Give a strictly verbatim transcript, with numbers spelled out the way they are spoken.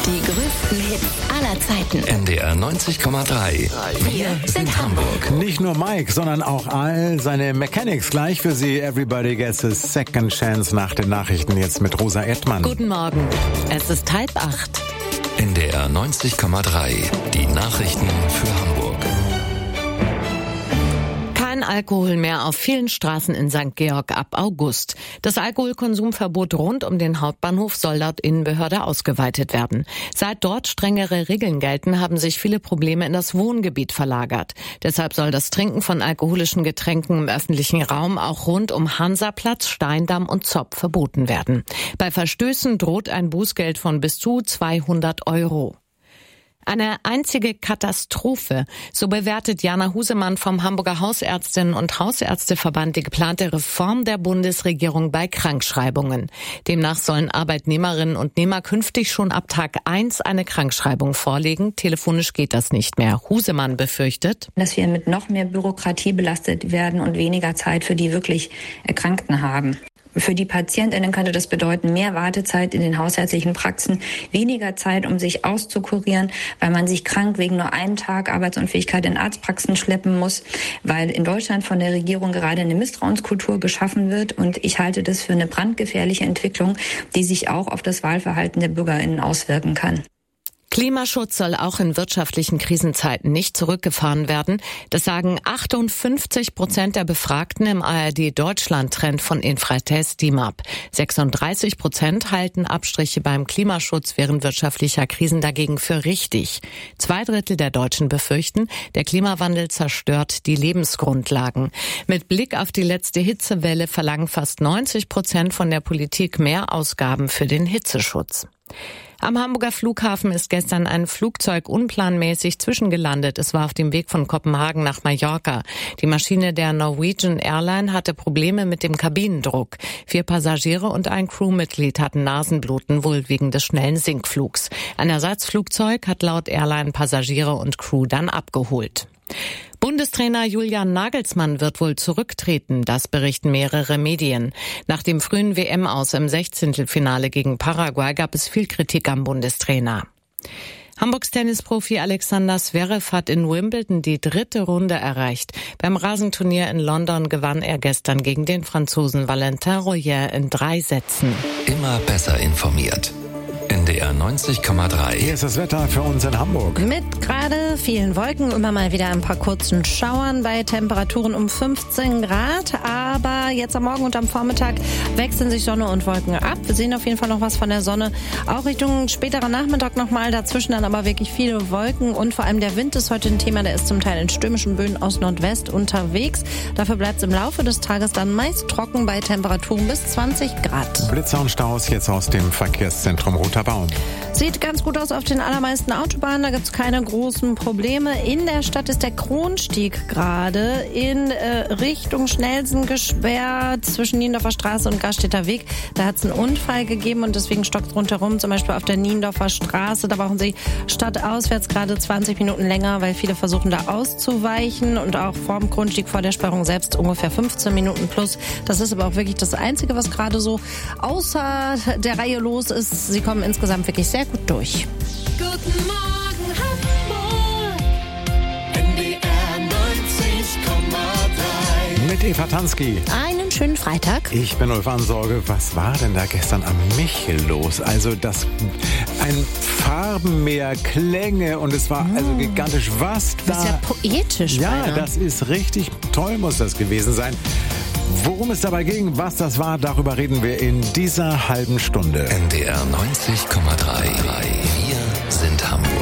Die größten Hits aller Zeiten. N D R neunzig Komma drei. Wir sind Hamburg. Nicht nur Mike, sondern auch all seine Mechanics. Gleich für Sie. Everybody gets a second chance nach den Nachrichten. Jetzt mit Rosa Erdmann. Guten Morgen. Es ist halb acht. N D R neunzig Komma drei. Die Nachrichten für Hamburg. Kein Alkohol mehr auf vielen Straßen in Sankt Georg ab August. Das Alkoholkonsumverbot rund um den Hauptbahnhof soll laut Innenbehörde ausgeweitet werden. Seit dort strengere Regeln gelten, haben sich viele Probleme in das Wohngebiet verlagert. Deshalb soll das Trinken von alkoholischen Getränken im öffentlichen Raum auch rund um Hansaplatz, Steindamm und Zopp verboten werden. Bei Verstößen droht ein Bußgeld von bis zu zweihundert Euro. Eine einzige Katastrophe, so bewertet Jana Husemann vom Hamburger Hausärztinnen- und Hausärzteverband die geplante Reform der Bundesregierung bei Krankschreibungen. Demnach sollen Arbeitnehmerinnen und Nehmer künftig schon ab Tag eins eine Krankschreibung vorlegen. Telefonisch geht das nicht mehr. Husemann befürchtet, dass wir mit noch mehr Bürokratie belastet werden und weniger Zeit für die wirklich Erkrankten haben. Für die PatientInnen könnte das bedeuten, mehr Wartezeit in den hausärztlichen Praxen, weniger Zeit, um sich auszukurieren, weil man sich krank wegen nur einem Tag Arbeitsunfähigkeit in Arztpraxen schleppen muss, weil in Deutschland von der Regierung gerade eine Misstrauenskultur geschaffen wird. Und ich halte das für eine brandgefährliche Entwicklung, die sich auch auf das Wahlverhalten der BürgerInnen auswirken kann. Klimaschutz soll auch in wirtschaftlichen Krisenzeiten nicht zurückgefahren werden. Das sagen achtundfünfzig Prozent der Befragten im A R D-Deutschland-Trend von Infratest DIMAP. sechsunddreißig Prozent halten Abstriche beim Klimaschutz während wirtschaftlicher Krisen dagegen für richtig. Zwei Drittel der Deutschen befürchten, der Klimawandel zerstört die Lebensgrundlagen. Mit Blick auf die letzte Hitzewelle verlangen fast neunzig Prozent von der Politik mehr Ausgaben für den Hitzeschutz. Am Hamburger Flughafen ist gestern ein Flugzeug unplanmäßig zwischengelandet. Es war auf dem Weg von Kopenhagen nach Mallorca. Die Maschine der Norwegian Airline hatte Probleme mit dem Kabinendruck. Vier Passagiere und ein Crewmitglied hatten Nasenbluten, wohl wegen des schnellen Sinkflugs. Ein Ersatzflugzeug hat laut Airline Passagiere und Crew dann abgeholt. Bundestrainer Julian Nagelsmann wird wohl zurücktreten, das berichten mehrere Medien. Nach dem frühen W M-Aus im Sechzehntelfinale gegen Paraguay gab es viel Kritik am Bundestrainer. Hamburgs Tennisprofi Alexander Zverev hat in Wimbledon die dritte Runde erreicht. Beim Rasenturnier in London gewann er gestern gegen den Franzosen Valentin Royer in drei Sätzen. Immer besser informiert. N D R neunzig Komma drei. Hier ist das Wetter für uns in Hamburg. Mit gerade vielen Wolken, immer mal wieder ein paar kurzen Schauern bei Temperaturen um fünfzehn Grad. Aber jetzt am Morgen und am Vormittag wechseln sich Sonne und Wolken ab. Wir sehen auf jeden Fall noch was von der Sonne. Auch Richtung späterer Nachmittag nochmal. Dazwischen dann aber wirklich viele Wolken. Und vor allem der Wind ist heute ein Thema. Der ist zum Teil in stürmischen Böen aus Nordwest unterwegs. Dafür bleibt es im Laufe des Tages dann meist trocken bei Temperaturen bis zwanzig Grad. Blitzer und Staus jetzt aus dem Verkehrszentrum Roter Baum. Sieht ganz gut aus auf den allermeisten Autobahnen, da gibt es keine großen Probleme. In der Stadt ist der Kronstieg gerade in äh, Richtung Schnellsen gesperrt zwischen Niendorfer Straße und Garstädter Weg. Da hat es einen Unfall gegeben und deswegen stockt es rundherum, zum Beispiel auf der Niendorfer Straße. Da brauchen Sie stadtauswärts gerade zwanzig Minuten länger, weil viele versuchen da auszuweichen und auch vorm Kronstieg vor der Sperrung selbst ungefähr fünfzehn Minuten plus. Das ist aber auch wirklich das Einzige, was gerade so außer der Reihe los ist. Sie kommen insgesamt wirklich sehr gut durch. Guten Morgen, Hamburg. N D R neunzig Komma drei. Mit Eva Tansky. Einen schönen Freitag. Ich bin Ulf Ansorge. Was war denn da gestern am Michel los? Also das, ein Farbenmeer, Klänge und es war mm. also gigantisch. Was da? Das ist ja poetisch. Ja, beinahe. Das ist richtig toll, muss das gewesen sein. Worum es dabei ging, was das war, darüber reden wir in dieser halben Stunde. N D R neunzig Komma drei. Wir sind Hamburg.